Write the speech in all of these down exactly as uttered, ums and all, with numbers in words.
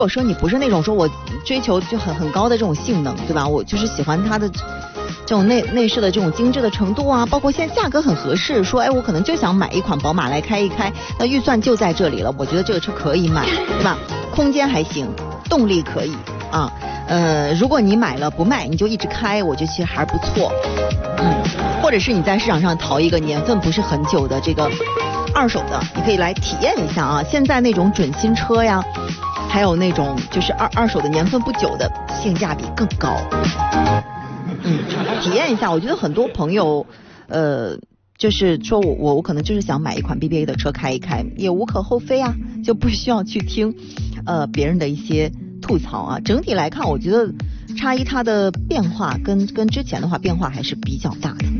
我说你不是那种说我追求就很很高的这种性能，对吧？我就是喜欢它的这种内内饰的这种精致的程度啊，包括现在价格很合适，说哎我可能就想买一款宝马来开一开，那预算就在这里了，我觉得这个车可以买，对吧？空间还行，动力可以啊，呃，如果你买了不卖，你就一直开，我觉得其实还是不错，嗯，或者是你在市场上淘一个年份不是很久的这个二手的，你可以来体验一下啊，现在那种准新车呀。还有那种就是二二手的年份不久的，性价比更高。嗯，体验一下，我觉得很多朋友，呃，就是说我我我可能就是想买一款 B B A 的车开一开，也无可厚非啊，就不需要去听，呃，别人的一些吐槽啊。整体来看，我觉得叉一它的变化跟跟之前的话变化还是比较大的。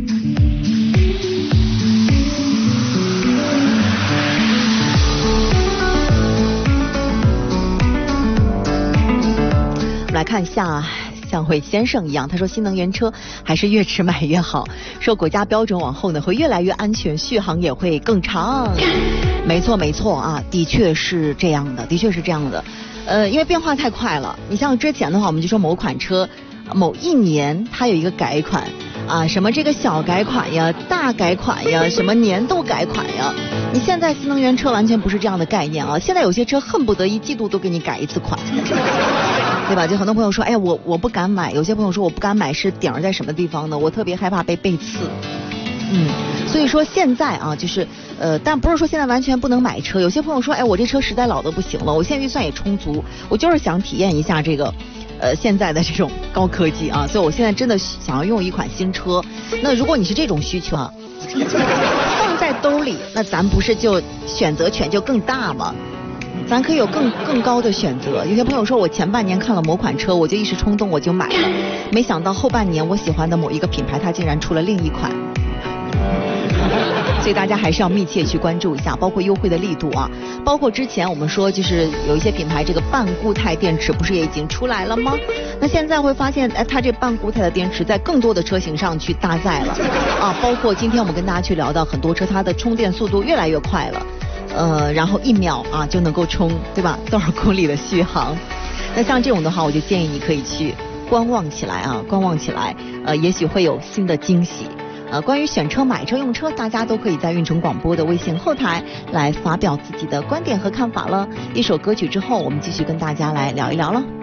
来看一下，像会先生一样，他说新能源车还是越迟买越好，说国家标准往后呢会越来越安全，续航也会更长。没错没错啊，的确是这样的，的确是这样的。呃，因为变化太快了，你像之前的话，我们就说某款车某一年它有一个改款啊，什么这个小改款呀，大改款呀，什么年度改款呀。你现在新能源车完全不是这样的概念啊！现在有些车恨不得一季度都给你改一次款，对吧？就很多朋友说，哎呀，我我不敢买。有些朋友说我不敢买是顶儿在什么地方呢？我特别害怕被背刺。嗯，所以说现在啊，就是呃，但不是说现在完全不能买车。有些朋友说，哎，我这车实在老得不行了，我现在预算也充足，我就是想体验一下这个呃现在的这种高科技啊，所以我现在真的想要用一款新车。那如果你是这种需求啊。放在兜里，那咱不是就选择权就更大吗？咱可以有更更高的选择。有些朋友说我前半年看了某款车，我就一时冲动我就买了，没想到后半年我喜欢的某一个品牌它竟然出了另一款。所以大家还是要密切去关注一下，包括优惠的力度啊，包括之前我们说就是有一些品牌这个半固态电池不是也已经出来了吗？那现在会发现，哎，它这半固态的电池在更多的车型上去搭载了啊，包括今天我们跟大家去聊到很多车，它的充电速度越来越快了，呃，然后一秒啊就能够充，对吧？多少公里的续航？那像这种的话，我就建议你可以去观望起来啊，观望起来，呃，也许会有新的惊喜。呃，关于选车、买车、用车，大家都可以在运城广播的微信后台来发表自己的观点和看法了。一首歌曲之后，我们继续跟大家来聊一聊了。